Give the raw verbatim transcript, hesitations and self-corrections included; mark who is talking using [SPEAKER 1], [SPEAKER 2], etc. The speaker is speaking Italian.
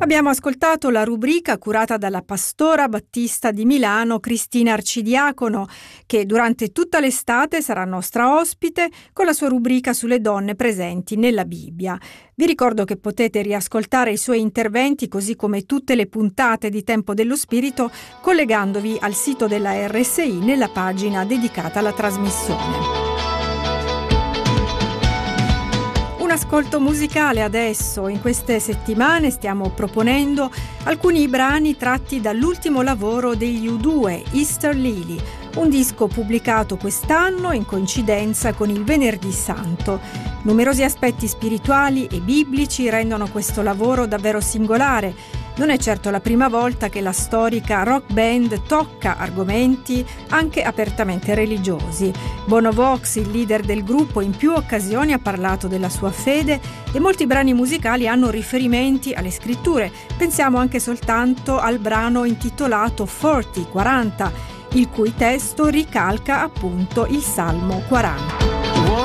[SPEAKER 1] Abbiamo ascoltato la rubrica curata dalla pastora battista di Milano, Cristina Arcidiacono, che durante tutta l'estate sarà nostra ospite con la sua rubrica sulle donne presenti nella Bibbia. Vi ricordo che potete riascoltare i suoi interventi, così come tutte le puntate di Tempo dello Spirito, collegandovi al sito della R S I nella pagina dedicata alla trasmissione. Un ascolto musicale adesso. In queste settimane stiamo proponendo alcuni brani tratti dall'ultimo lavoro degli U due, Easter Lily, un disco pubblicato quest'anno in coincidenza con il Venerdì Santo. Numerosi aspetti spirituali e biblici rendono questo lavoro davvero singolare. Non è certo la prima volta che la storica rock band tocca argomenti anche apertamente religiosi. Bono Vox, il leader del gruppo, in più occasioni ha parlato della sua fede e molti brani musicali hanno riferimenti alle scritture. Pensiamo anche soltanto al brano intitolato quaranta, quaranta, il cui testo ricalca appunto il Salmo quaranta.